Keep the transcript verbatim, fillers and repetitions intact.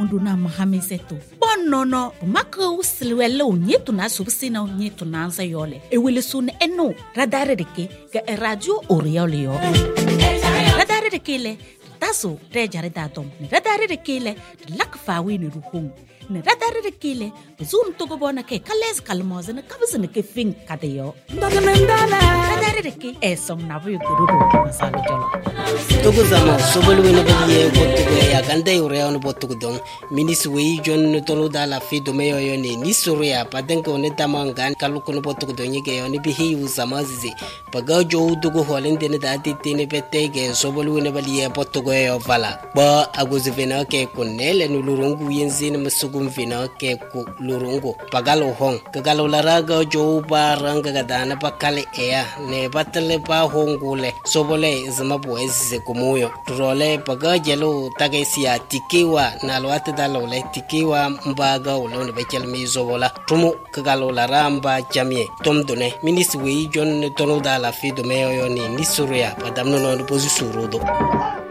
na mahamiseto bonono maka usilwele unyetu na subsina unyetu na ansa yole ewele sun eno radare deke ga radio oriole yo radare deke le taso rejare datom radare deke le lakfawi ni ruhung ne radare deke le zoom to go bona ke kales kalmoze ne kabzene ke fin kadeyo radare deke esom na bu guru masalo jolo togo zama sobolu ne baliye botugo ya gande ureon botugo don minis wei jon tolo dala fi do meyo yo ne ni soria padenko ne tamangan kaluko ne botugo don yege yo ne bihi uzama zizi paga jo dugo holende ne dati tine petege sobolu ne baliye botugo yo vala ba aguzivena ke konele no lurungu yenzi ne masugum vina ke ku lurungu pagalo hong kagalo laraga jo baranga gadana pakale ea ne batale pa hongule sobole zama boezi kumuyo role paga jelo tagesia tikiwa na lwate dalole tikiwa mbaga ulone bekel mizobola tumu kagalo laramba jamie tomdone minis wei jon tono dala fi do meyo ni nisuria padamno no posisurudo